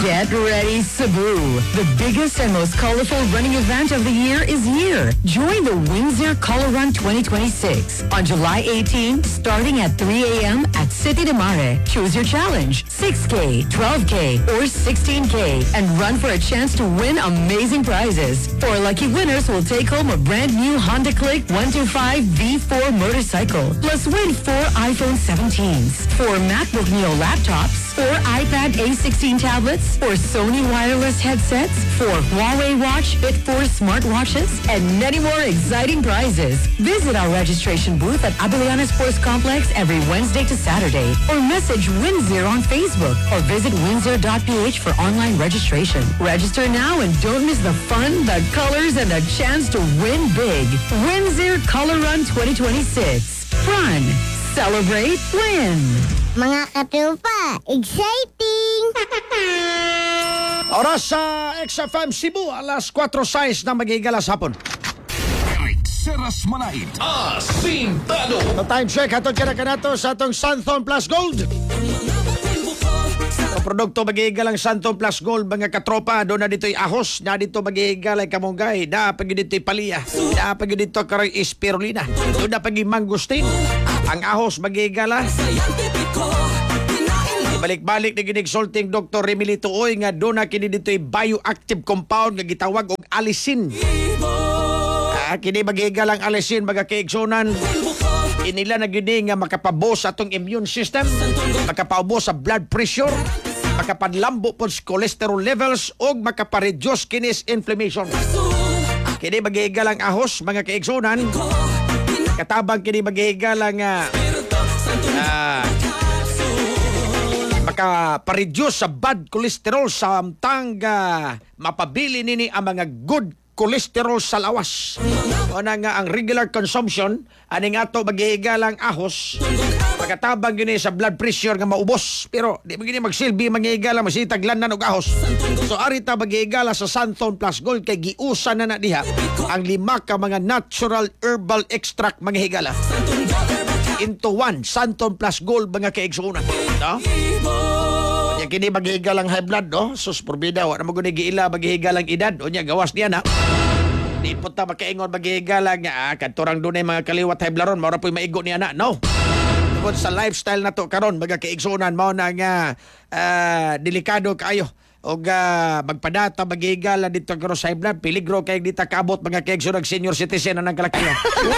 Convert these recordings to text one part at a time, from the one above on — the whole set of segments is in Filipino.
Get ready, Cebu. The biggest and most colorful running event of the year is here. Join the Windsor Color Run 2026 on July 18, starting at 3 a.m. at City de Mare. Choose your challenge, 6K, 12K, or 16K, and run for a chance to win amazing prizes. Four lucky winners will take home a brand new Honda Click 125 V4 motorcycle, plus win 4 iPhone 17s, 4 MacBook Neo laptops, 4 iPad A16 tablets, 4 Sony wireless headsets, 4 Huawei Watch Fit 4 smartwatches, and many more exciting prizes. Visit our registration booth at Abiliana Sports Complex every Wednesday to Saturday, or message Windsor on Facebook, or visit windsor.ph for online registration. Register now and don't miss the fun, the colors, and the chance to win big. Windsor Color Run 2026. Run, celebrate, win. Mga katupa, exciting! Oras sa XFM Cebu, alas 4:06 na magigalas hapon. Eric Seras Manait, Asintado. So time check, hatod ka na kanato sa atong Santhon Plus Gold. Ang produkto magigalang Santhon Plus Gold, mga katropa, doon na dito'y ahos, na dito magigalay kamunggay, na pag dito'y palya, na pag dito karoy spirulina, doon na pag mangustin. Ang ahos magigala. Balik-balik ni ginigsulting Dr. Remilito Oy nga doon na kini dito'y bioactive compound nga gitawag og alisin. Kini magigalang alisin mga kaigsunan. Inila na gini nga makapabos sa atong immune system, makapaubos sa blood pressure, makapadlambo po sa cholesterol levels o makapareduce kinis inflammation. Kini magigalang ahos mga kaigsunan. Katabang kini magigalang makapareduce sa bad cholesterol samtang mapabili nini ang mga good cholesterol sa lawas. O na nga ang regular consumption aning ato magihigalang ahos pagkatabang gini sa blood pressure nga maubos, pero di ba gini magsilbi manghihigala masitaglanan og ahos. So arita magihigala sa Santhon Plus Gold kay giusa na diha ang 5 ka mga natural herbal extract manghihigala into one Santhon Plus Gold mga kaigsunan, no? Nya kini maghihigalang high blood, no? Sus porbida wa na maguni giila maghihigalang edad o nya gawas niya na. Di po ta makaingon maghihigalang nga kadturang dunay mga kaliwat high blood ron mao ra poy maigo niya na, no? Tungod sa lifestyle na to karon mga kaigsunan mao na nga delikado kaayo og magpadata maghihigala dito karon sa high blood, peligro kay dita kaabot mga kaigsunan senior citizen na nang kalakayan.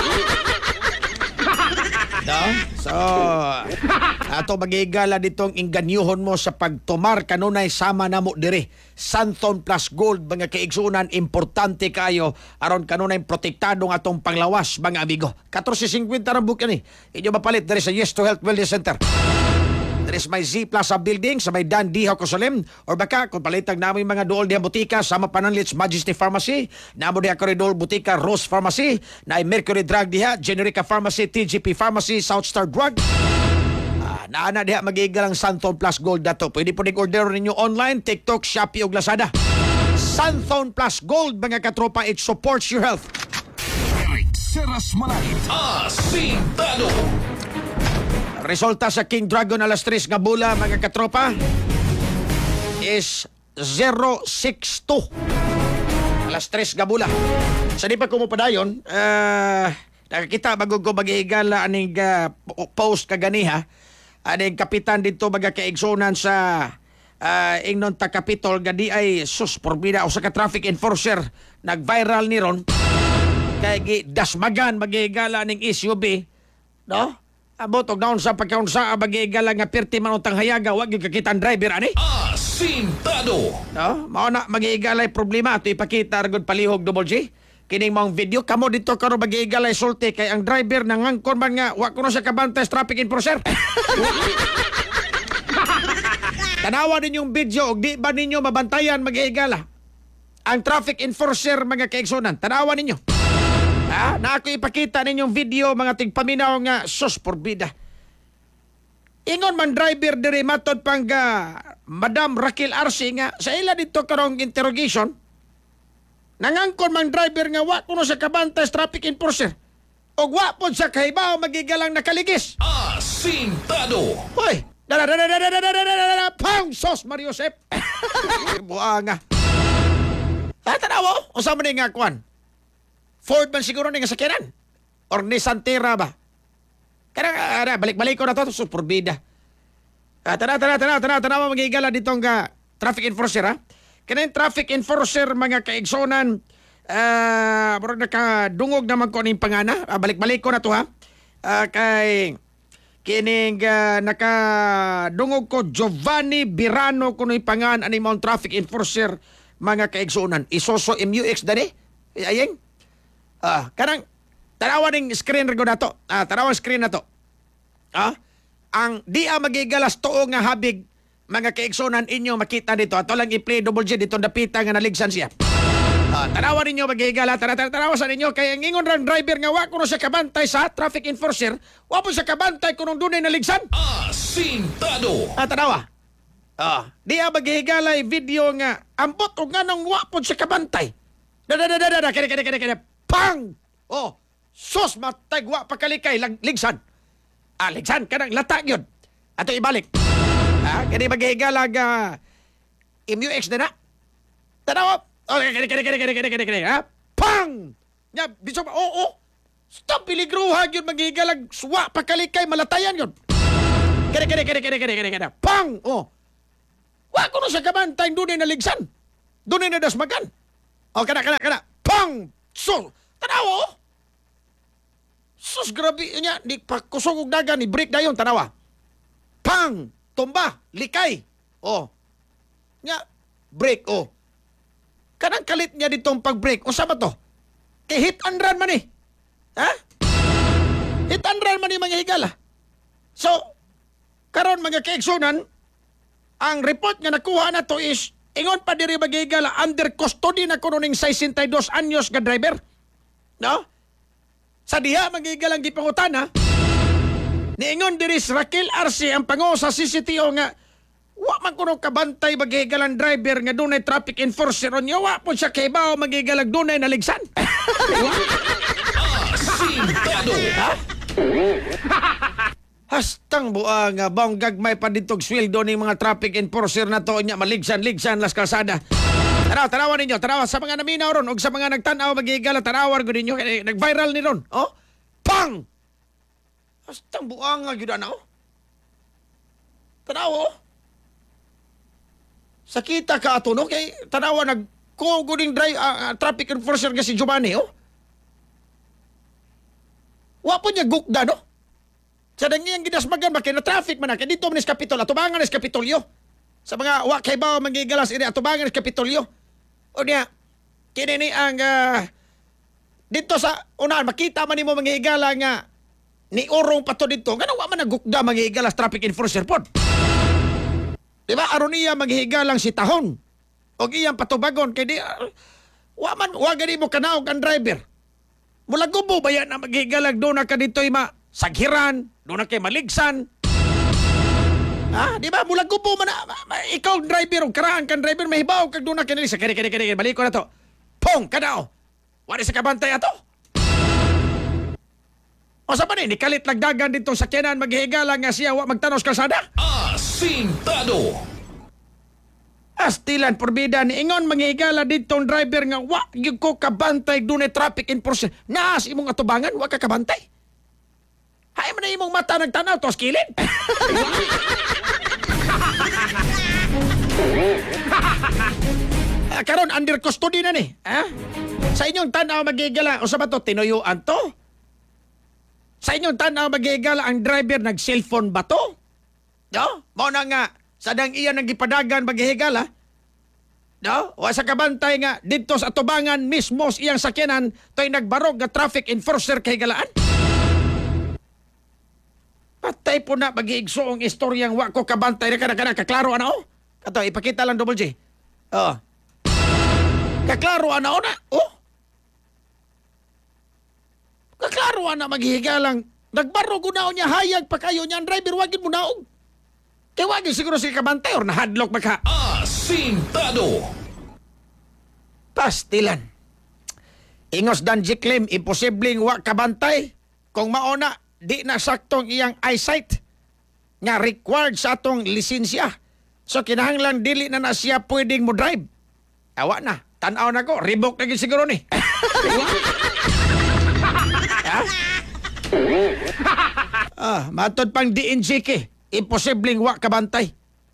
No? So, ato magigala ditong inganyuhon mo sa pagtumar kanunay sama na mo dire. Santhon Plus Gold, mga kaigsunan, importante kayo aron kanunay protektado ng atong panglawas, mga amigo. 14.50 na book yan eh. Inyo mapalit dire sa Yes to Health Wellness Center. There is may Z Plaza Building sa may Dan Diho Cosolem, or baka kung palitag namin mga duol diha butika sama Pananlits Majesty Pharmacy, namo diha Corridor Butika Rose Pharmacy, na Mercury Drug diha, Generica Pharmacy, TGP Pharmacy, South Star Drug. Naana diha magigalang Santhon Plus Gold dato. Pwede po ning-order ninyo online, TikTok, Shopee ug Lazada. Santhon Plus Gold, mga katropa, it supports your health. Eric Seras Manait, Asintado. Resulta sa King Dragon alas 3 nga bula, mga katropa, is 062. Alas 3 nga bula. Sa di pa kumupadayon, nakakita bago ko maghihigala aning post kaganiha, aning kapitan dito mga kaigsunan sa ingnon ta Capitol nga di ay sus porbida o sa ka-traffic enforcer nag-viral ni ron kay dasmagan maghihigala aning SUV, no? Abot og naon sa pagkaunsa magigala nga perti man utang hayaga wag gyud kakita ang driver ani. Asintado. No, mao na magigalay problema ato ipakita ragod palihog Double G. Kining mong video kamo dito karon magigalay sulti kay ang driver nangangkon man nga wa kuno sa kabantay traffic enforcer. Tanawa ninyong video og di ba ninyo mabantayan magigala ang traffic enforcer, mga kaigsunan. Tanawa ninyo. Na ako ipakita ninyong video mga tigpaminaw nga sus porbida. Ingon man driver diri matod pang Madam Raquel Arce nga sa ila dito karong interrogation. Nangangkon man driver nga wa kuno sa kabantas traffic enforcer. Og wa pod sa kahibaw magigalang nakaligis. Asintado. Hoy, Pang! Sos, Mariusep! Buanga. Tanaw, o sa man nga kuan? Ford man siguro nga sakyanan? Or Nissan Terra ba? Kaya balik-balik ko na to, superbida. Tanaw, magigala ditong traffic enforcer, ha? Kaya yung traffic enforcer, mga kaigsonan, murag nakadungog naman ko ning pangana. Balik-balik ko na to, ha? Kay kining nakadungog ko Giovanni Birano kuno pangan ani mount traffic enforcer mga kaigsunan isoso MUX dani ayeng kanang tanawa ning screen rego nato tanawa screen nato ang di magigalas tuo nga habig mga kaigsunan inyo makita dito ato lang i-play double G dito dapita nga naligsan siya. Tanawa ninyo maghihigala, tanawa sa ninyo, kaya ngingon rang driver nga wa kuno siya kabantay sa traffic enforcer, wa po siya kabantay kunong dunay naligsan. Asintado. Tanawa. Diya maghihigala video nga, ambot o nga nang wa po siya kabantay. Kaya, pang! Sus, matag wa pakalikay, ligsan. Ligsan, kanang lata yun. Ato ibalik. Kaya maghihigala nga, MUX na na. Tanawa. Kaya, ha? Pang! Ya, bisog, stop, piligruhan yun, maghigalag, suwa, pakalikay, malatayan yun. Kaya, pang! Wa ko na siya kabantay, doon ay naligsan. Doon ay nadasmagan. Kana, pang! So, tanawa, sus, grabe, niya, di pa kusog og dagan, ni break na yun, tanawa. Pang! Tumba, likay. Nya, break, kanang kalit niya ditong pag-break. O sama to? Kay hit and run man eh. Ha? Hit and run man eh mga higala. So, karon mga kaigsunan, ang report nga nakuha na to is, ingon pa diri mga higala, under custody na kuno ning 62 anyos nga driver. No? Sa diha mga higalang gipangutana, niingon diri si Raquel Arce, ang pango sa CCTO nga, wa man kuno kabantay magigalang driver nga dunay traffic enforcer on wa po siya kay bao magigalang dunay naligsan. Asintado. Hastang buang bang gagmay pa ditog sweldo ni mga traffic enforcer na to nya maligsan las kalsada. Tanawa ninyo, tanawa sa mga naminaw ron ug sa mga nagtan-aw magigalang tanawar gud ninyo kay nag-viral ni ron. Pang! Hastang buang nga gyud ana. Tanawa. Sakita ka ato, no? Kay tanawa nagkugo ning traffic enforcer nga si Giovanni, Wa po niya gukda, no? Sa dangiyang gidasmagan ba, kay na-traffic man na, kay dito man is Kapitol, atubangan is Kapitolyo. Sa mga wa kay bawa magigalas, atubangan is Kapitolyo. O niya, kinini ang, dito sa unahan, makita man ni mo manghihigala nga, ni urong pa to dito, nga wa man nagukda manghihigalas traffic enforcer po. Diba, aron iya maghihigalang si Tahon. O iyang patubagon, kay di, wa gani mo kanaog ang driver. Mula gubo ba yan na maghihigalang doon na ka dito saghiran, doon na kay maligsan. Diba, mula gubo man ikaw driver, o karaan kang driver, mahibaw kag doon na kinaligsan. Kaya, balik ko na to. Pong, kanao. Wala sa kabantay ato. O sa panin, ikalit lagdagan dito sa sakyanan maghihigalang nga siya wa magtanos kalsada. Asintado. Astilan porbida ni ingon manghihigala ditong driver nga wa gyud ko kabantay dunay traffic enforcer. Naas imong atubangan wa ka kabantay. Hay man imong mata nagtanaw tos kilid. Karon under custody na ni, Sa inyong tanaw maghihigala o sa bato tinuyuan to? Sa inyong tanaw maghihigala ang driver nag-cellphone ba to? No? Mao na nga, sadang iyan ang gipadagan maghihigala. No? O sa kabantay nga, dito sa atubangan mismo iyang sakyanan, to'y nagbarog na traffic enforcer kay galaan. Patay po na mag-iigso ang istoryang wa ko kabantay. Kana, kaklaro ano? Ito, ipakita lang Double J. Kaklaro ano na? Kaklaro na maghihigalang. Nagbarog unaon niya hayag pa kayo niya ang driver, wagin mo naog. Kaya wagin siguro sila kabantay or nahadlock magka. Asintado. Pastilan. Ingos Danji claim, imposibleng wa kabantay. Kung mauna, di na saktong iyang eyesight. nga required sa atong lisensya. So kinahanglan dili na siya pwedeng mo drive. Awa na, tanaw na ko, revoke na gid siguro ni. Matod pang DNGK, imposibleng wa kabantay.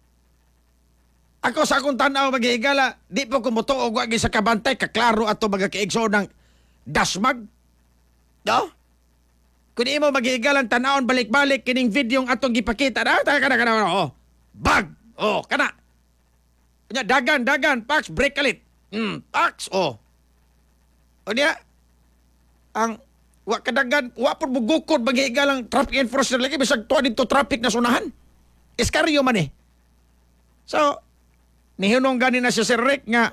Ako sa akong tanaw maghihigala, di po kumutuog wa gid sa kabantay, kaklaro ato magakaigsoon ng dasmag. No? Kung di mo maghihigalan tanawon balik-balik kining video atong gipakita na, kana, bag, kana. Kanya, dagan, Pax, break kalit. Pax, O niya, ang wa kadagan, wa po bugukod maghihigalang traffic enforcer lagi, bisag tuwa dito traffic na sunahan. Iskaryo man eh. So, nihunong gani na siya Sir Rick nga,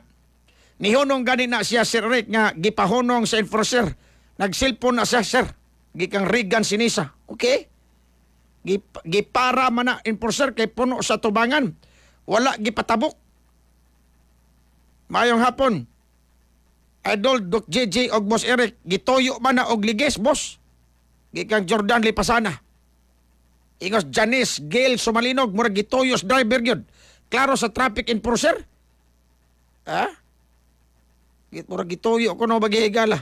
gipahunong sa enforcer. Nagsilpon na siya, sir. Gikang Regan Sinisa. Okay? Gipara man na enforcer kay puno sa tubangan. Wala gipatabok. Mayong hapon. Idol Doc JJ og Boss Eric. Gitoyo man na og liges, boss. Gikang Jordan Lipasana. Ingos Janice Gail Sumalinog. Murag gitoyos driver yun. Klaro sa traffic enforcer? Ha? Murag gitoyo ko na maghihigala.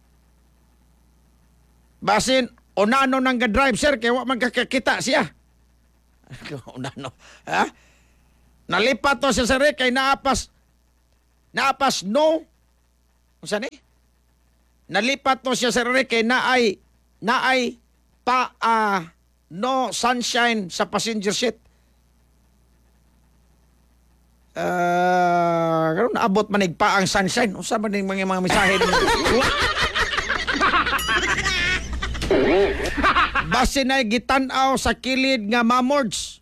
Basin, onano nang ga-drive, sir, kaya wak magkakakita siya. Onano, ha? Nalipat to siya, sir, kay naapas no. Saan eh? Nalipat to siya, sir, kay naay no sunshine sa passenger seat. Naabot manig pa ang sunshine. Usa man ning mga mensahe ni. Base na gitanaw sa kilid nga mamords.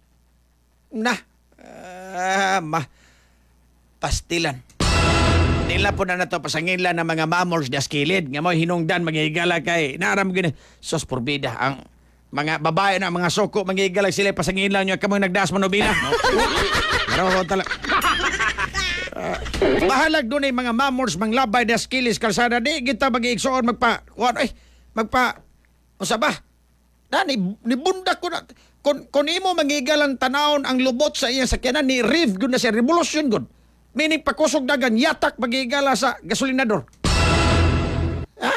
Pastilan. Nila po na nato pasanginlan ng mga mamords na kilid. Nga mo hinungdan maghihigala kay naaram gini. Sos porbida ang mga babae na mga soko maghihigala sila pasanginlan nyo kamang nagdaas manubila. Pero talaga. Bahalag doon ay mga mamors, manglabay na skills kalsada. Di kita mag-iiksoon Usa ba? Nibundak ko na. Kung imo magigalang tanawon ang lubot sa iyang sakyanan, ni Riv gud na siya, revolution gud. Meaning pakusog dagan, yatak magigala sa gasolinador. Ha?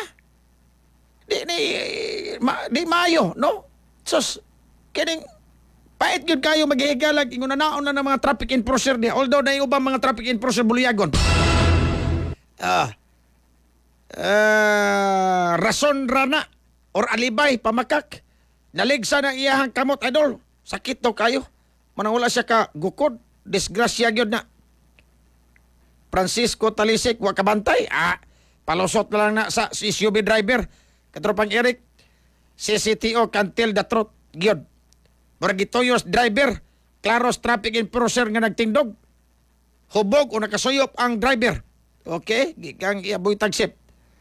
Di mayo, no? Sos, kining, pait yun kayo maghihigalag, ingon na naon na ng mga traffic enforcer niya. Although na yung ubang mga traffic enforcer buliyagon. Rason rana or alibay, pamakak. Naligsa ng iyahang kamot, idol. Sakit to kayo. Manang wala siya ka gukod. Disgrasya yun na. Francisco Talisik, wakabantay. Palusot na lang na sa SUV driver. Katropang Eric, CCTO, Cantil, Datrot, Gyod. Baragitoyos driver, klaros traffic enforcer nga nagtindog. Hubog o nakasuyop ang driver. Okay? Gikang iaboy tagsip.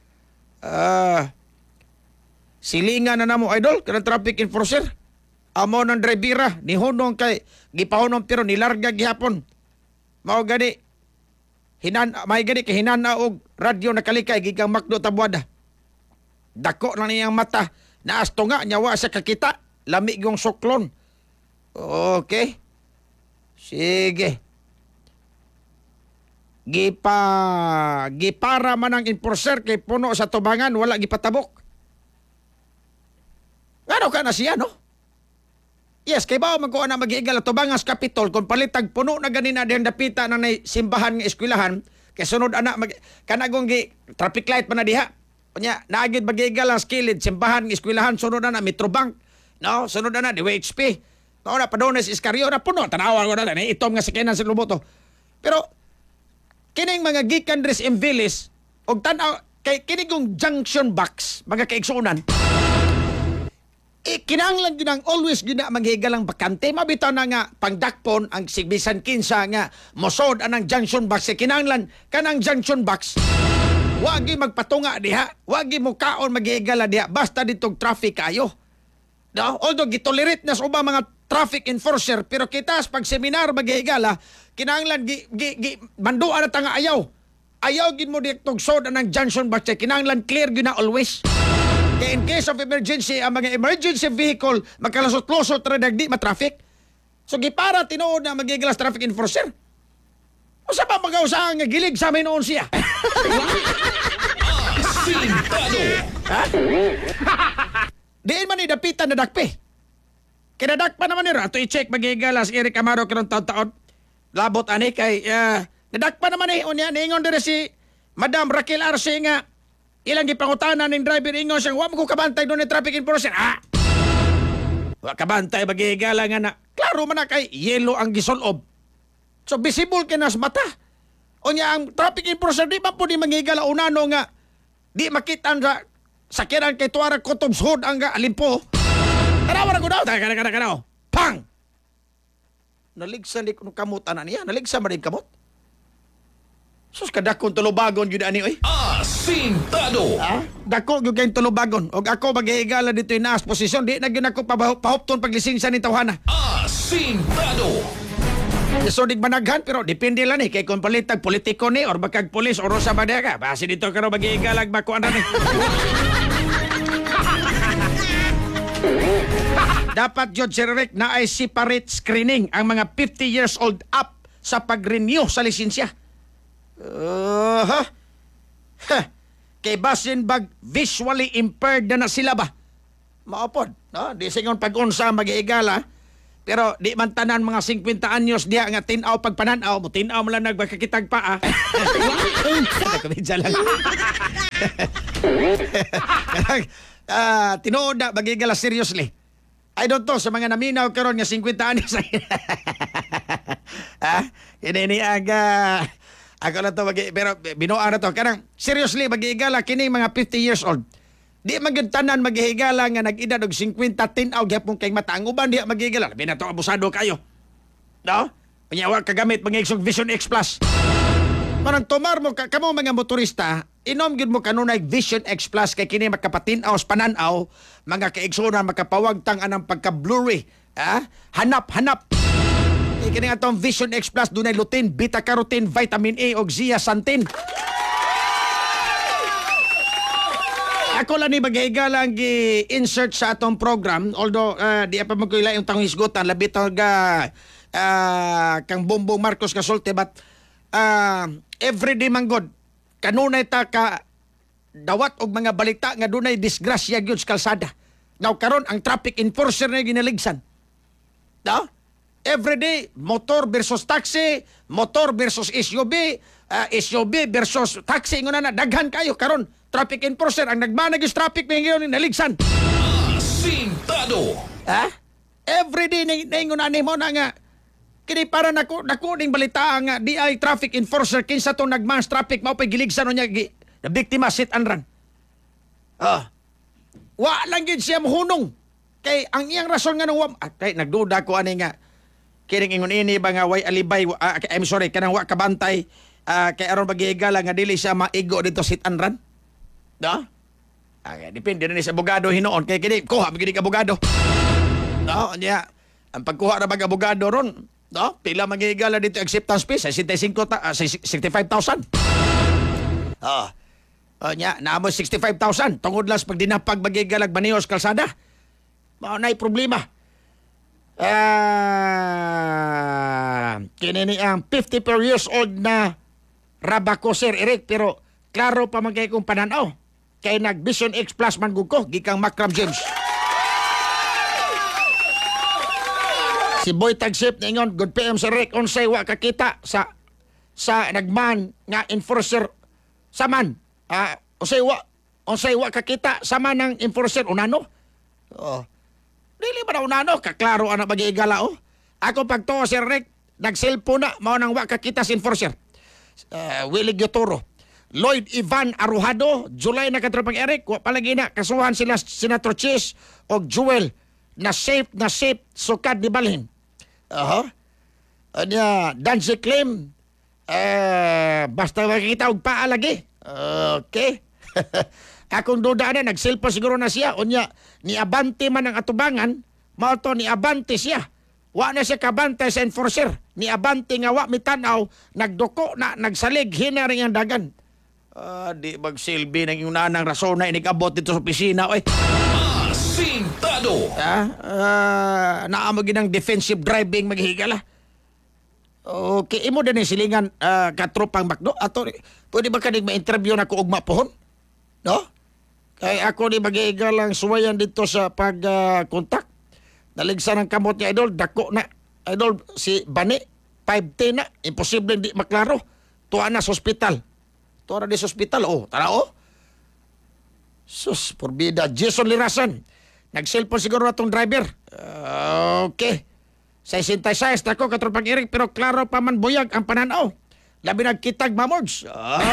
Silingan na namo, idol, kanang traffic enforcer. Amo ng drivera, nihunong kay, gipahunong pero nilarga gihapon. Mao gani, may gani kay hinana og radyo nakalikay, gigang Macdo Tabuada. Dako lang niyang mata, naasto nga, nyawa sa kakita, lamig yung suklon. Okay. Sige. Gipara man ang enforcer kay puno sa tubangan, wala gipatabok. Ngano ka na siya, no? Yes, kay bao magkuha na mag-iigal at tubangan sa Kapitol kung palitag puno na ganina din dapita na simbahan ng eskwelahan kay sunod anak kanagong traffic light pa na diha. Kunya, naagid mag-iigal ang skilid, simbahan ng eskwelahan, sunod na Metrobank, no? Sunod na DWHP. Mao na Padones Iscarrio na puno, tanawan ko na itom nga sakyanan sa Luboto. Pero kining mga gikan dres Imbilis og tan-aw kay kining kong junction box mga kaigsunan. Kinahanglan yun ang always yun na maghigalang bakante. Mabitaw na nga pangdakpon ang Sigbisan Kinsa nga mosod anang junction box. Kinahanglan kanang junction box. Wagi magpatunga diha. Wagi mo kaon maghigala diha. Basta ditong traffic kayo. No? Although gitolerate na sa ubang mga traffic enforcer. Pero kitas pag seminar maghigala, kinahanglan manduan na tanga ayaw. Ayaw gid mo ditong sod anang junction box. Kinahanglan clear yun na always. Kaya in case of emergency, ang mga emergency vehicle, magkalasot-losot na nagdi matraffic. So gipara tinuod na magigilas traffic enforcer. Usa pa mag-usahan nga gilig sa amin noon siya. Asintado. Ha? Diin man ni dapitan na dakpe. Kinadak pa naman nila. Ito i-check magigalas Eric Amaro karong taon-taon. Labot ani kay nadak pa naman unya ningon dire si Madam Raquel Arce nga ilang gipangutanan ning driver ingon siyang wa mo ko kabantay doon ni traffic enforcer. Wa kabantay magigala nga na. Klaro man na kay yellow ang gisolob. So visible kinas mata. Unya ang traffic enforcer di ba po di mangigala unano nga di makita sa sakyanan kay tuara kutob sud ang alimpo. Tanawa na ko daw. Kana. Pang! Naligsan di kung kamutan na niya. Naligsan man din kamot. Sus kadakon tulubagon yun ani oy. Asintado. Dako gyud kay tulubagon. Og ako maghihigala dito inaas posisyon. Di na gyud ako pahupton paglisensya ni tawhana. Asintado. So di managhan pero depende lang ni kay kung palitag politiko ni or bakag pulis or sa badya ka. Basi dito karon maghihigalag bakuan na ni. Dapat jud Sir Rick na ay separate screening ang mga 50 years old up sa pag-renew sa lisensya. Kay basin bag visually impaired na sila ba? Maupod, no? Di singon pag-unsa mag-iigala. Pero di man tanan mga 50 anyos diha nga tinaw pagpananaw mo tinaw mo lang nagkakitag pa Kumidya lang. Tinuod na magigala seriously. I don't know sa mga naminaw karon nga 50 anyos. Ini aga ako na to pero binuang na to kanang seriously magigala kini mga 50 years old. Di magyud tanan maghihigala nga nag-edad og 50 tinaw gyapon kay mata ang uban di maghihigala. Labi na to abusado kayo. No? Panyawa kagamit mangigsog Vision X Plus. Manang tomar mo kamo mga motorista, inom gyud mo kanunay Vision X Plus kay kini makapatinaw sa pananaw, mga kaigsunan makapawagtang anang pagka-blurry. Hanap. Kini atong Vision X Plus dunay lutein, beta-carotene, vitamin A ug zeaxanthin. Ako lang ni maghihigala ang gi-insert sa atong program. Although, di pa magkuila yung tangong hisgutan. Labi ito kang Bongbong Marcos kasulti. But, everyday man god, kanunay ta ka dawat og mga balita nga dunay disgrasya gyud sa kalsada. Now, karon ang traffic enforcer na ginaligsan. No? Everyday, motor versus taxi, motor versus SUV, SUV versus taxi. Ingon na, daghan kayo karon. Traffic enforcer ang nagmanag yung traffic may ngayon naligsan. Asintado. Everyday naingon ani mo na nga kini para nako ning balita nga di ay traffic enforcer kinsa to nagmans traffic mao pay giligsan niya na biktima sit and run. Wa lang gid siya mohunong kay ang iyang rason nga nang kay nagduda ko ani nga kining ingon ini ba nga way alibay I'm sorry kanang wa kabantay kay aron magihigala nga dili siya maigo dito sit and run. No? Depende na ni sa abogado hinoon. Kaya kini, kuha, magiging abogado. No? Niya, ang pagkuha na mag-abogado ron, no? Pila magigala dito acceptance fee, 65,000. Niya, naamo 65,000. Tungod lang sa pagdinapag magigalag maniyos kalsada. Maunay problema. Kinini ang 54 years old na Rabako, Sir Eric, pero klaro pa magkaya kong pananaw. Kay nag-Vision X Plus man gud ko, gikang Macram James. Si Boy Tagsip ningon, good PM Sir Rick, unsay wa kakita sa nagman nga enforcer saman. Unsay wa kakita saman ng enforcer unano? Dili ba na unano? Kaklaro ana mag-iigala Ako pagtuo Sir Rick, nag-cellphone na mao nang wa kakita si enforcer. Willie Gyotoro. Lloyd Ivan Arujado, July na katrapang Eric, palagi na, kasuhan sila Senator Chis o Jewel na safe, sukad di balhin. Dancy Claim, basta makikita og paa lagi. Okay. Akong duda na, nagsilpo siguro na siya, unya, ni Abante man ang atubangan, mao to ni Abante siya. Wa na siya kabante sa enforcer. Ni Abante nga wa mitanaw, nagduko na, nagsalig, hinaring ang dagan. Di magsilbi ng yung nanang rason na inikabot dito sa opisina. Asintado. Sintado. Naamo ginang defensive driving maghigala. Okay, imo din silingan katropang bakdo ato pwede ba kanig ma-interview na ko ugma pohon? No? Kay ako ni maghigalang suwayan dito sa pag-contact. Naligsa ng kamot ni Idol, dako na. Idol, si Bani, 5'10 na. Imposible hindi maklaro. Tuwa na sa ospital. Tuwa na di sa ospital. Tara Sus, porbida. Jason Lirasan. Nag-cellphone siguro na itong driver. Okay. Sa 66 na ko katropang Eric, pero klaro pa man buyag ang pananaw. Labi nagkitag mamords.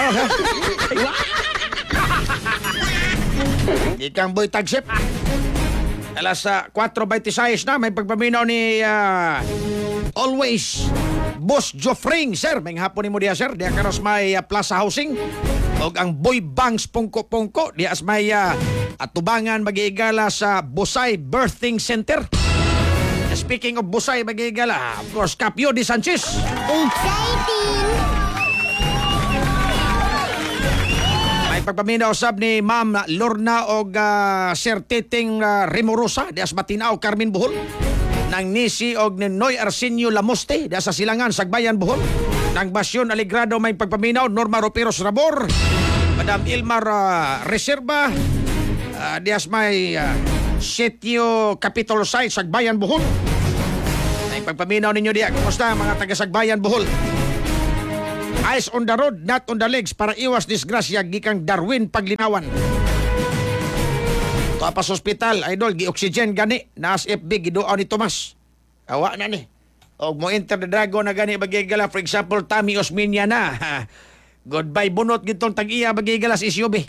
Ikang boy tagsip. Alas 4:26 na, may pagpaminaw ni Always Boss Joffring, sir. May hapon ni mo diya, sir. Diya karos may Plaza Housing. O ang Boy Banks Pungko-Pungko. Diya as may atubangan mag-iigala sa Busay Birthing Center. Speaking of Busay mag-iigala, of course, Capio de Sanchez. Exciting! May pagpaminaw sab ni Ma'am Lorna o Sir Titing Rimorosa, dias Matinaw, Carmen Bohol. Nang Nisi o Noy Arsenio Lamoste, dias sa Silangan, Sagbayan, Bohol. Nang Basyon Aligrado may pagpaminaw, Norma Roperos Rabor. Madam Ilmar Reserva, dias may Sitio Capitol Site, Sagbayan, Bohol. May pagpaminaw ninyo diya. Kumusta mga taga Sagbayan, Bohol? Eyes on the road, not on the legs para iwas disgrasya gikang Darwin Paglinawan. Tuwa pa sa ospital, Idol, gi-oxygen gani, naas FB, gidoaw ni Tomas. Awa na ni. O mo enter the dragon na gani bagigala, for example, Tami Osminia na. Goodbye bunot gitong tag-iya bagigala sa SUV.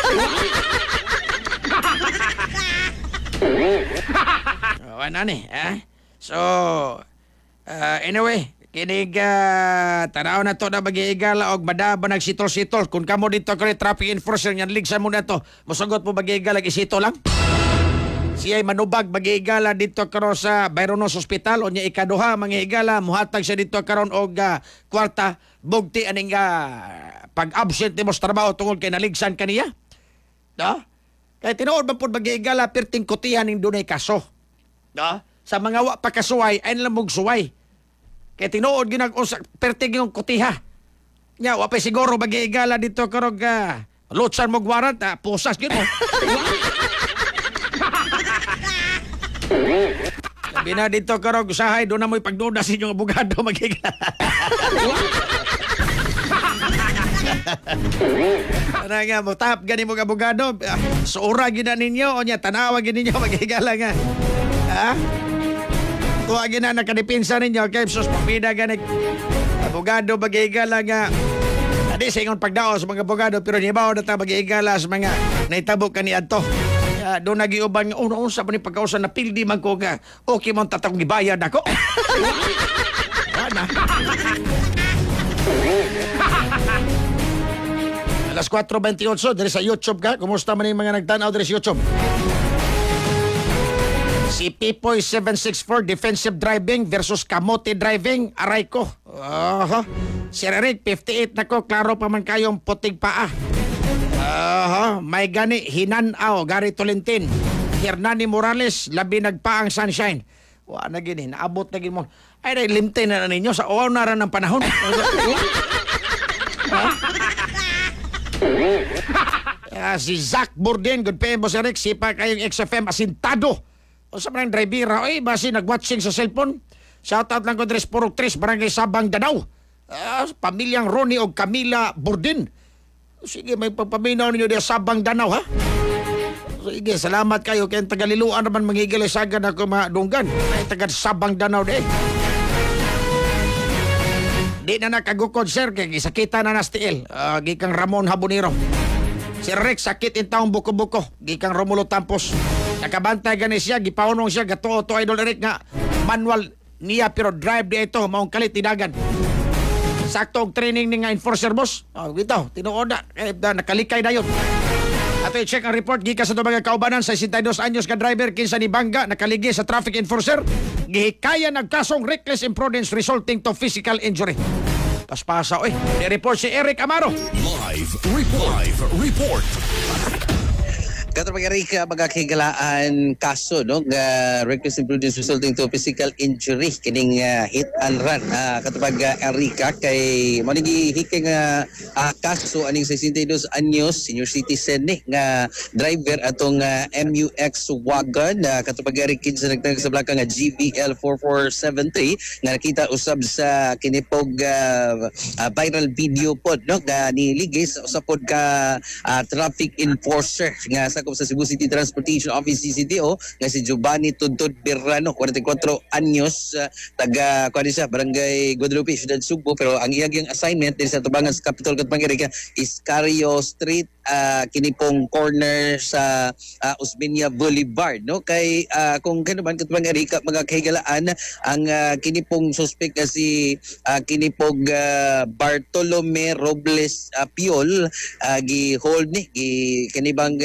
Awa na ni. So, anyway, kinig tanaw na to na mag-iigala og madaba nagsitol-sitol. Kung kamo dito kay traffic enforcer yan, ligsan mo na to. Musugot mo mag-iigala, isito lang. Siya'y manubag mag-iigala dito karon sa Byronos Hospital o niya ikaduha mag-iigala, muhatag siya dito karon og kwarta, bugti aning pag-absent mo sa trabaho tungod kay naligsan kaniya. No? Kaya tinuod man po mag-iigala, perting kutihan ng dunay kaso. No? Sa mga wa pa kasuway, ay nalamog suway. Kaya tinuod ginag-usak, perting yung kutiha. Nya, wa pa siguro mag-iigala dito karong lutsan mo gwarant, pusas yun mo. Sabi na dito karong usahay, doon na mo'y pagduda sa inyong abogado mag-iigala. Ano nga, mutap gani mong abogado, suura gina ninyo, o niya, tanawa gina ninyo mag-iigala nga. Ha? Tuwa gina nakadipinsa ninyo, kaya sus pagpida ganik abogado mag-iigala nga. Adi sa ingon pagdao sa mga abogado, pero nibaw na ta mag-iigala sa mga naitabo ka ni Adto. Doon nagiuban nga, unsa pa ni pagkausan na pildi man ko nga, okay mong tatang gibayad ako. Ana. Alas 4:28, dari sa YouTube ka. Kumusta man yung mga nagtanaw dari sa YouTube? Si Pipoy 764, defensive driving versus kamote driving. Aray ko. Si Eric, 58 na ko. Klaro pa man kayong puting paa. May gani, Hinanaw, Gary Tolentin. Hernani Morales, labi nagpaang sunshine. Wa na gini, naabot na gini mo. Ay, limte na ninyo sa owaw na rin ng panahon. Si Zach Borden, good pay mo si Rick, sipa kayong XFM asintado. O sa mga drivera, oy, basi nag-watching sa cellphone. Shoutout lang ko Dres Purok 3, Barangay Sabang, Danau. Pamilyang Ronnie o Camila Borden. Sige, may pagpaminaw ninyo diya Sabang, Danau, ha? Sige, salamat kayo. Kaya tagaliluan naman mangigilasagan ako madunggan. Ay, taga Sabang, Danau, de. Di na nakagukod, sir, kaya sakita na nastiil. Gikang Ramon Habonero. Si Rex, sakit in taong buko-buko. Gikang Romulo Tampos. Nakabantay gani siya, gipaunong siya, gato-to Idol Eric nga manual niya, pero drive di ito, maong kalit tinagan. Sakto training ni nga enforcer, boss. Gito, tinuod na. Nakalikay na yun. Ato i-check ang report, gikas sa mga kaubanan sa 62 anyos ka driver, kinsa ni Bangga, nakaligi sa traffic enforcer. Gihikaya nagkasong reckless imprudence resulting to physical injury. Paspasa, oy. Ni-report si Eric Amaro. Live report. Katong Erika magkakigalaan kaso no nga reckless imprudence resulting to physical injury kining hit and run katong Erika kay manigi hiking kaso aning 62 anyos senior citizen ni nga driver atong MUX wagon katong Erika sa nagtag sa blaka nga GVL 4473 nga nakita usab sa kinipog viral video pod no nga niligis usab pod ka traffic enforcer nga sa Cebu City Transportation Office CCTO nga si Giovanni Tuntod Birrano 44 anyos taga kuan siya barangay Guadalupe Ciudad Subo pero ang iyang assignment din sa tubangan sa Capitol Katmangirika is Cario Street kinipong corner sa Osmeña Boulevard no kay kung kanuman Katmangirika magakahigalaan ang kinipong suspect nga si kinipong Bartolome Robles Piol gi-hold ni kanibang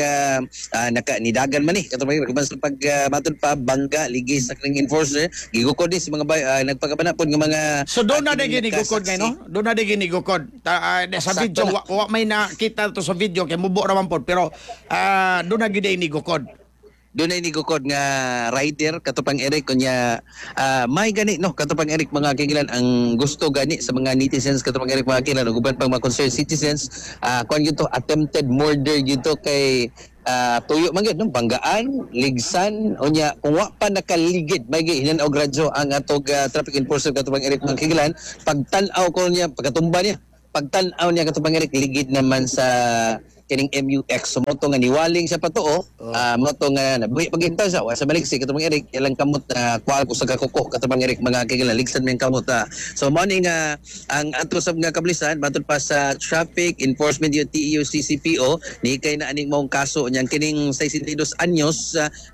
nidagan man ni katong sa pag matod pa bangga ligi sa kring enforcer gigukod ni si mga nagpakabana pod nga mga So doon na gini gukod kay no? Doon na gini gukod. Sa video wa may nakita to sa video kay mubo raman pod pero doon na gini ni gukod. Doon ay nigukod nga rider katupang Eric kunya may gani no katupang Eric mga kigilan ang gusto gani sa mga netizens katupang Eric mga kigilan uban pang mga concerned citizens kuan gyud to attempted murder gyud to kay tuyo man gyud no banggaan ligsan unya kung wa pa nakaligid may gihinan og radyo ang atog traffic enforcer katupang Eric mga kigilan pagtan-aw ko niya pagkatumba niya pagtan-aw niya katupang Eric ligid naman sa kining MUX so moto nga niwaling siya patuo moto nga nabuhi pagintaw siya wa sa balik si katong Eric ilang kamot kual ko sa kakuko katong Eric mga kigaligsan men kamot so morning ang ato sab nga kablisan batud pa sa traffic enforcement yung TEU CCPO ni kay na aning maong kaso niyang kining 62 anyos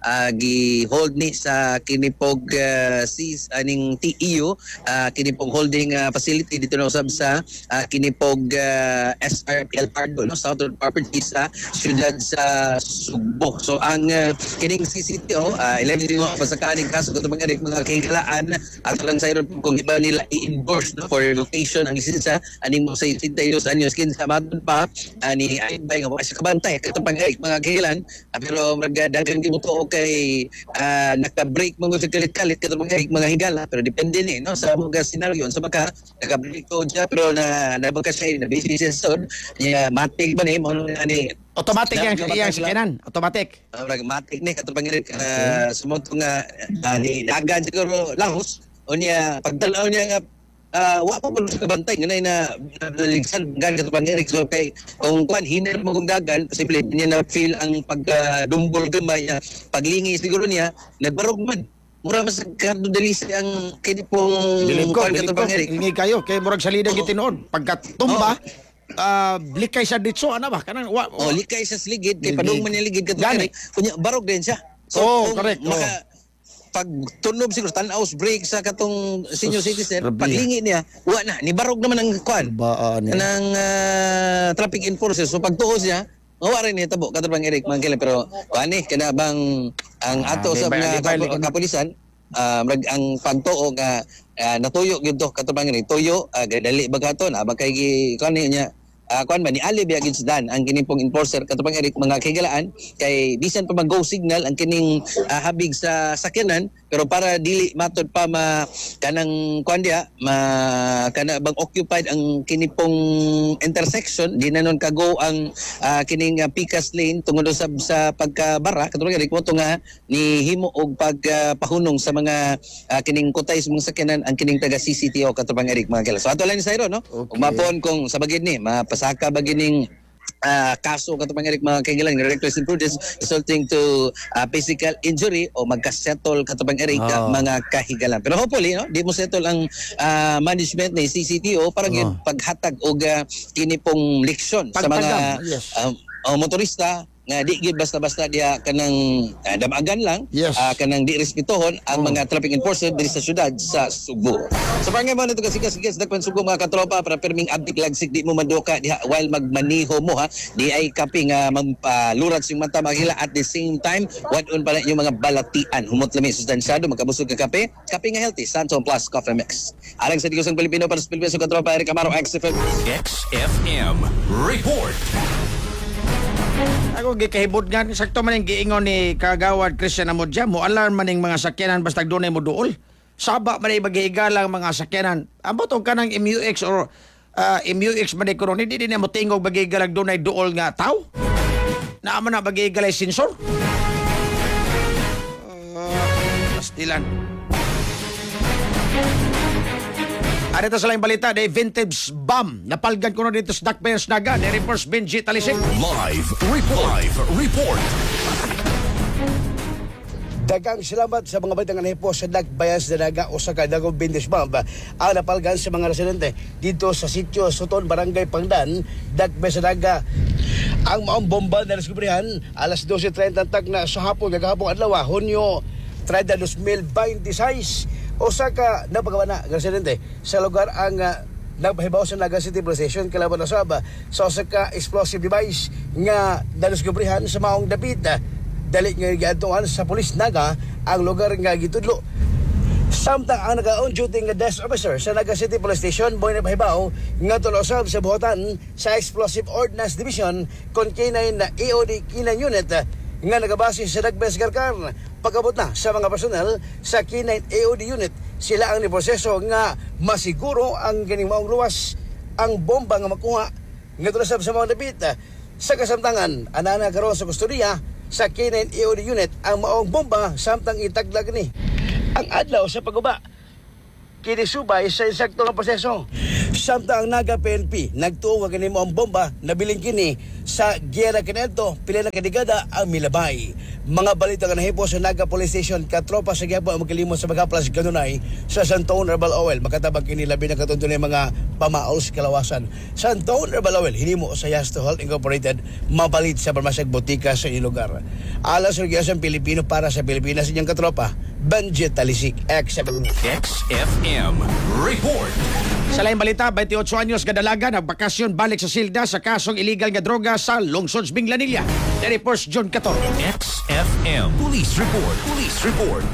gi-hold ni sa kinipog aning TEU kinipog holding facility dito na usab sa kinipog SRPL Pardo no Southern Property sa siyudad sa Subo. So ang kining CCTO 11 din mo pa sa kaning kaso kung mga kahigalaan at lang sa iron kung iba nila i-endorse no, for location ang lisensya aning mo sa 62 anyos kinsa matun pa ni Aybay nga sa kabantay katong mga kahigalan pero magdagan gyud mo kay naka-break mo sa kalit-kalit katong mga higala pero depende ni no sa mga scenario sa maka naka-break ko dya pero nabaka siya na busy session niya matig ba ni mo ani Automatic yan sakyanan. Automatic. Pragmatic ni katong Eric sumoto nga ni dagan siguro lahos unya pagdalaw niya nga wa pa pulos ka bantay nga na naligsan gan katong Eric so kay kung kuan hiner mo kung dagan posible niya na feel ang pagdumbol gamay paglingi siguro niya nagbarog man mura mas kadto dali ang kinipong kuan katong Eric ingi kayo kay murag salida gitinuod pagkatumba likay siya dito ana ba kanang likay siya sa ligid kay padung man niya ligid katong Eric kunya barog din siya correct pag tunob siguro tan-aws break sa katong senior citizen paglingi niya wa na ni barog naman ang kuan ng traffic enforcer so pagtuos niya wa rin ni tabo katong Eric mangkila pero kuani kana bang ang ato sa mga kapulisan ang pagtuo nga natuyo gyud to katong Eric tuyo dali bagaton kay kuani niya kuan ba ni Ali biagin sedan ang kining pong enforcer katong Eric mga kigalaan kay bisan pa mag-go signal ang kining habig sa sakyanan pero para dili matod pa kanang kuan dia kana bang occupied ang kining pong intersection di na nun kago ang kining pikas lane tungod sa pagkabara katong Eric mo nga ni himo og pagpahunong sa mga kining kutay sa mga sakyanan ang kining taga CCTO katong Eric mga kila so ato lang ni Sayro no umapon kung sa bagid ni pasaka bagining kaso katong Eric mga kaigilan reckless imprudence resulting to physical injury o magka-settle katong Eric mga kahigalan pero hopefully no di mo settle ang management ni CCTO para gyud paghatag og kini pong leksyon sa mga motorista nga di gid basta-basta dia kanang damagan lang kanang di respetuhon ang mga traffic enforcer diri sa syudad sa Subo. So pangay mo nito kasi dagpan Subo mga katropa para perming abdik lagsik di mo maduka diha while magmaniho mo di ay kape nga mampalurat sing mata magila at the same time wadon pala yung mga balatian humot lami sustansyado magkabusog ka kape nga healthy Santon Plus Coffee Mix. Alang sa digosang Pilipino para sa Pilipino katropa Eric Amaro XFM XFM Report. Ako gikahibod nga sakto man ang giingon ni Kagawad Christian Amodja mo alarm man ning mga sakyanan basta dunay mo duol. Saba man ay maghihigalang mga sakyanan. Amo to kanang MUX or MUX man ay kuron hindi din mo tingog maghihigalang dunay duol nga tao. Naamo na maghihigalay sensor. Pastilan. Arito sa laing balita, day vintage bomb. Napalgan ko na dito sa Dakbayas Naga. Ni Reports Benji Talisik. Live report. Dagang salamat sa mga balitang nahipo sa Dakbayas Naga o sa Kadagong vintage bomb ang napalgan sa mga residente dito sa sitio Soton, Barangay Pangdan, Dakbayas Naga. Ang maong bomba na naskubrihan alas 12:30 tag na sa hapon kagahapon adlaw Hunyo 30, 2026. Usa ka napagawana nga residente sa lugar ang nagpahibaw sa Naga City Police Station kalaban na sa usa ka explosive device nga nadiskubrihan sa maong dapit. Dali nga giadtuan sa Police Naga ang lugar nga gitudlo. Samtang ang naka-on duty nga desk officer sa Naga City Police Station boy napahibaw nga tulosab sa buhatan sa Explosive Ordnance Division kon kinay na EOD kinay unit nga nagabase sa Dakbayas Karkar. Pagabot na sa mga personel sa K9 AOD unit, sila ang niproseso nga masiguro ang ganing maong luwas ang bomba nga makuha nga tulasab sa mga dapit. Sa kasamtangan, anana karon sa kustodiya sa K9 AOD unit ang maong bomba samtang itaglag ni. Ang adlaw sa paguba, kinisubay sa insakto nga proseso. Samtang ang Naga PNP nagtuo nga kini mo ang bomba nabiling kini sa Guerra Canelto pila na kadigada ang milabay. Mga balita nga nahipo sa Naga Police Station katropa sa Giapo ang magkalimot sa Magaplas Ganunay sa Santon Herbal Oil makatabang kini labi na katuntunay mga pamaos kalawasan. Santon Herbal Oil hinimo sa Yasto Health Incorporated mabalit sa parmasyag botika sa inyong lugar. Alas Regiasang Pilipino para sa Pilipinas inyong katropa Benji Talisik XFM report. Sa laing balita, 28 anyos nga dalaga nagbakasyon balik sa silda sa kasong illegal nga droga sa lungsod Binglanilla. Ni Reports John Cator. XFM Police report.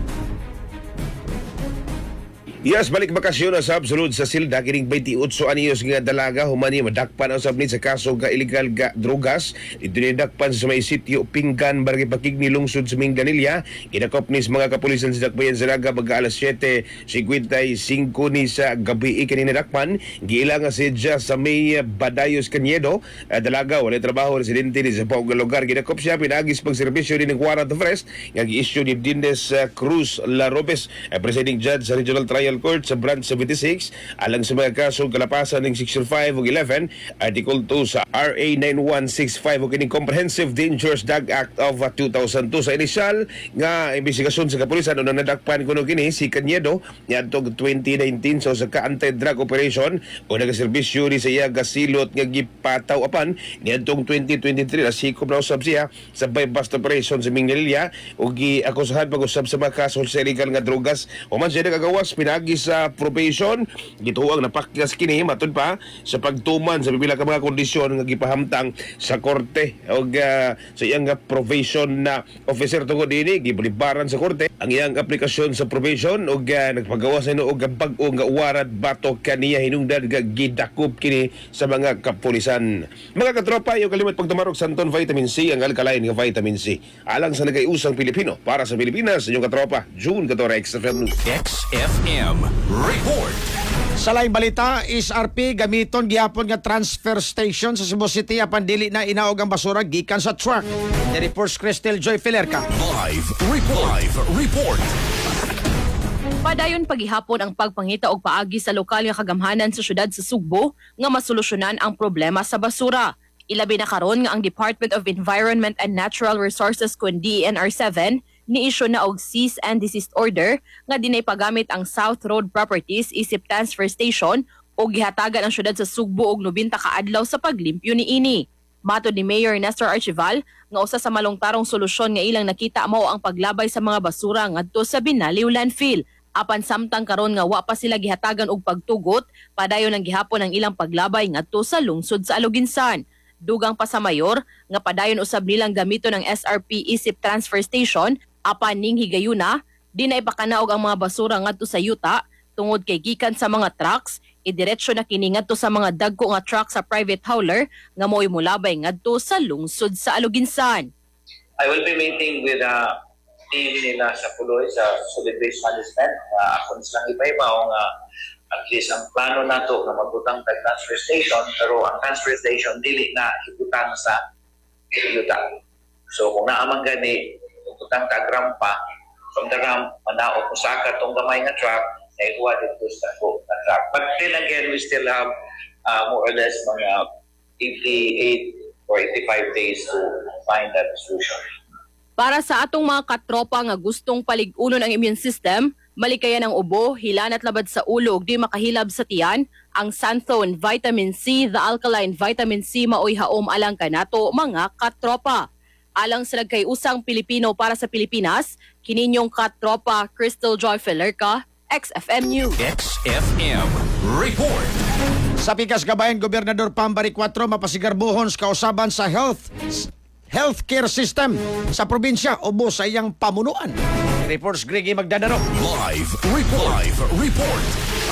Yes, balik bakasyon asab sulod sa silda kining 28 anyos nga dalaga humani madakpan usab ni sa kaso nga illegal ga drogas dito ni dakpan sa may sitio Pinggan barangay Pakigni lungsod sa Mindanilla. Ginakop ni mga kapulisan sa Dakbayan sa Naga pagka alas 7:55 ni sa gabi kini nadakpan giila nga sidya sa may Badayos Cañedo. Dalaga wala trabaho residente ni sa Pau lugar. Ginakop siya pinagis pag serbisyo ni ng warrant of arrest nga gi-issue ni Dines Cruz Larobes, presiding judge sa Regional Trial Court sa Branch 76 alang sa mga kasong kalapasan ng Section 5 ug 11 Article 2 sa RA 9165 o kining Comprehensive Dangerous Drug Act of 2002. Sa inisyal nga investigasyon sa kapulisan unang nadakpan kuno kini si Cañedo niadtong 2019 sa ka anti-drug operation o nagaserbisyo ni sa iya gasilot nga gipataw apan niadtong 2023 nasikop na usab siya sa bypass operation sa Mindanilla ug giakusahan pag-usab sa mga kaso sa illegal nga drogas o man siya nagagawas sa probation gituang napakyas kini matud pa sa pagtuman sa pipila ka mga kondisyon nga gipahamtang sa korte og sa iyang probation na officer tungod dinhi gibulibaran sa korte ang iyang aplikasyon sa probation og nagpagawa sa og bag-o nga warrant batok kaniya hinungdan nga gidakop kini sa mga kapulisan. Mga katropa, yung kalimot pagtumarok Santon Vitamin C ang alkaline nga vitamin C alang sa nagayusang Pilipino para sa Pilipinas. Yung katropa June Cator XFM report. Sa laing balita, SRP gamiton gihapon nga transfer station sa Cebu City apan dili na inaog ang basura gikan sa truck. Ni Reports Cristel Joy Filerca. Live report. Padayon paghihapon ang pagpangita og paagi sa lokal nga kagamhanan sa syudad sa Sugbo nga masolusyonan ang problema sa basura. Ilabi na karon nga ang Department of Environment and Natural Resources kun DENR7 ni-issue na og cease and desist order nga dinay pagamit ang South Road Properties isip transfer station o gihatagan ang syudad sa Sugbo og 90 ka adlaw sa paglimpyo niini. Matod ni Mayor Nestor Archival nga usa sa malungtarong solusyon nga ilang nakita mao ang paglabay sa mga basura ngadto sa Binaliw landfill. Apan samtang karon nga wa pa sila gihatagan og pagtugot, padayon ang gihapon ang ilang paglabay ngadto sa lungsod sa Aluginsan. Dugang pa sa mayor nga padayon usab nilang gamiton ang SRP isip transfer station apan ning higayuna di na ipakanaog ang mga basura ngadto sa yuta tungod kay gikan sa mga trucks Idiretso na kini ngadto sa mga dagko nga truck sa private hauler nga mo'y mulabay ngadto sa lungsod sa Aluginsan. I will be meeting with team nila sa Puloy sa solid waste management. Ako nilang iba-iba nga at least ang plano nato na magbutang tag transfer station, pero ang transfer station dili na ibutang sa yuta. So kung naamang gani ibutang tag rampa, from the ramp manaog usaka tong gamay nga truck na ihuwa dito sa truck. But then again, we still have more or less mga 88 or 85 days to find that solution. Para sa atong mga katropa nga gustong palig-unon ang immune system, malikayan ang ubo, hilan at labad sa ulo ug di makahilab sa tiyan, ang Santhone Vitamin C, the alkaline vitamin C maoy haom alang kanato mga katropa. Alang sa nagkayusang Pilipino para sa Pilipinas, kininyong katropa Crystal Joy Felerca, XFM News. XFM Report. Sa pikas gabayan, Gobernador Pambari 4 mapasigarbuhon sa kausaban sa healthcare system sa probinsya ubo sa iyang pamunuan. Reports Gregi Magdadaro. Live report.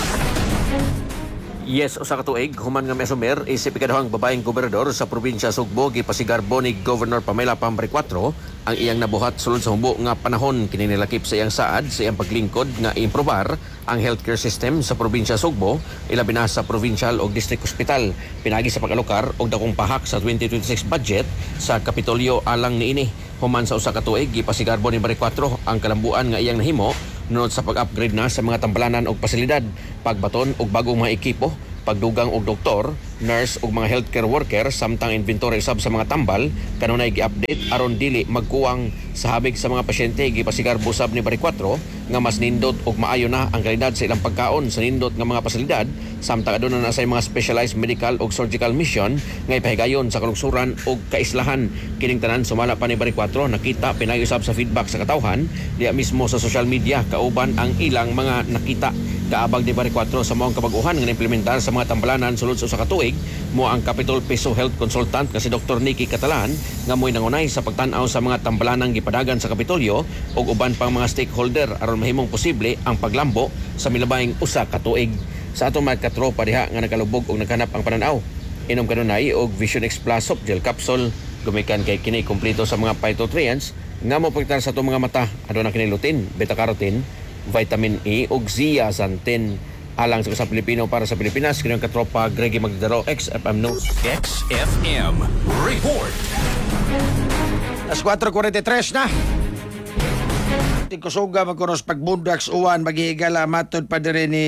Yes, usa ka tuig human nga mesomer isip ikaduhang babaeng gobernador sa probinsya Sugbo gipasigarbo ni Governor Pamela Pambari 4 ang iyang nabuhat sulod sa humbo nga panahon kini nilakip sa iyang saad sa iyang paglingkod nga improbar ang healthcare system sa probinsya Sugbo ilabi na sa provincial o district hospital pinagi sa pag-alokar og dakong pahak sa 2026 budget sa Kapitolyo alang niini. Human sa usa ka tuig gipasigarbo ni Bari 4 ang kalambuan nga iyang nahimo nunod sa pag-upgrade na sa mga tambalanan og pasilidad, pagbaton og bagong mga ekipo, pagdugang og doktor, nurse ug mga healthcare worker samtang inventory sab sa mga tambal kanunay gi-update aron dili magkuwang sa habig sa mga pasyente. Gipasigarbo sab ni Bari 4 nga mas nindot ug maayo na ang kalidad sa ilang pagkaon sa nindot nga mga pasilidad samtang aduna na sa mga specialized medical ug surgical mission nga ipahigayon sa kalungsuran ug kaislahan. Kining tanan sumala pa ni Bari 4 nakita pinayusab sa feedback sa katawhan diya mismo sa social media kauban ang ilang mga nakita. Kaabag ni Bari 4 sa maong kabag-uhan nga implementar sa mga tambalanan sulod sa usa ka tuig mo ang Capitol Peso Health Consultant nga si Dr. Nikki Catalan nga mo'y nangunay sa pagtan-aw sa mga tambalanang gipadagan sa Kapitolyo ug uban pang mga stakeholder aron mahimong posible ang paglambo sa milabayng usa ka tuig. Sa atong mga katropa diha nga nagalubog og naghanap ang pananaw, inom kanunay og Vision X Plus Soft Gel Capsule gumikan kay kini kompleto sa mga phytonutrients nga mapakita sa atong mga mata. Aduna kini lutein, beta-carotene, vitamin E ug zeaxanthin alang sa Pilipino para sa Pilipinas. Kini ang katropa Gregi Magdadaro, XFM News. XFM Report. Las 4:43 na. Tikusuga magkunos pagbundak sa uwan maghihigala matod pa diri ni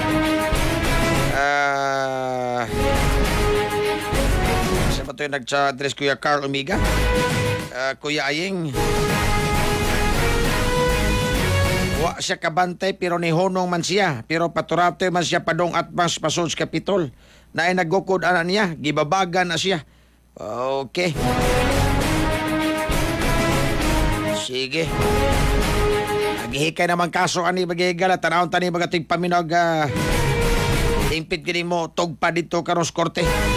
sa ba ito yung nagsa-address Kuya Carl Umiga, Kuya Aying. Wa siya kabantay pero nihonong man siya, pero paturate man siya padong atbang pasod sa Kapitol na ay naggukod ana niya, gibabagan na siya. Okay, sige, naghihikay naman kaso ani magigala tanawon tani mga tigpaminaw ingpit gini mo tugpa dito karos korte.